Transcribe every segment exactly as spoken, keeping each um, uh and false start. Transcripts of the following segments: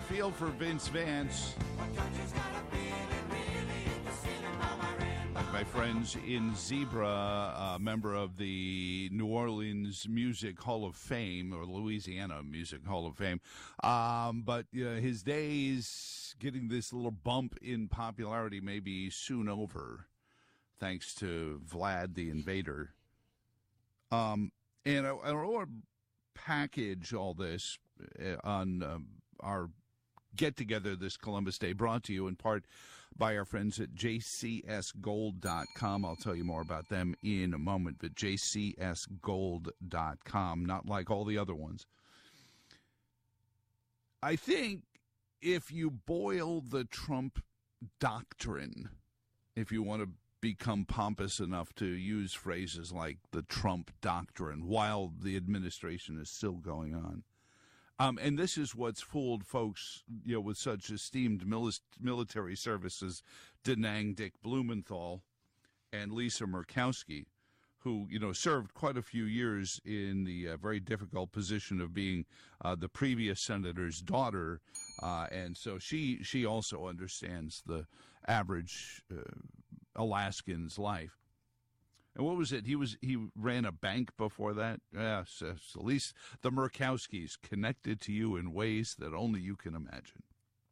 feel for Vince Vance. Like my friends in Zebra, a member of the New Orleans Music Hall of Fame, or Louisiana Music Hall of Fame. Um, but uh, his days getting this little bump in popularity may be soon over, thanks to Vlad the Invader. Um, and I, I want to package all this on um, our get-together this Columbus Day, brought to you in part by our friends at j c s gold dot com. I'll tell you more about them in a moment, but j c s gold dot com, not like all the other ones. I think if you boil the Trump doctrine, if you want to become pompous enough to use phrases like the Trump doctrine while the administration is still going on. Um, and this is what's fooled folks, you know, with such esteemed mili- military services, Da Nang Dick Blumenthal and Lisa Murkowski, who, you know, served quite a few years in the uh, very difficult position of being uh, the previous senator's daughter. Uh, and so she she also understands the average uh, Alaskan's life. And what was it? He was he ran a bank before that? Yes, yes, at least the Murkowskis connected to you in ways that only you can imagine.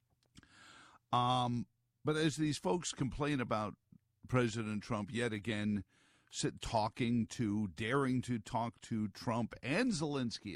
Um, but as these folks complain about President Trump yet again, sit talking to, daring to talk to Trump and Zelensky